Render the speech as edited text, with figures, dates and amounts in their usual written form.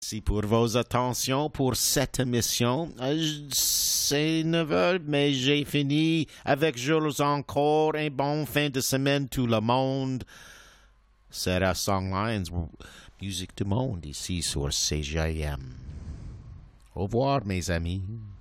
Merci pour vos attentions pour cette émission. C'est 9 heures, mais j'ai fini avec Jules encore. Un bon fin de semaine tout le monde. C'est la Songlines, musique du monde ici sur CJM. Au revoir mes amis.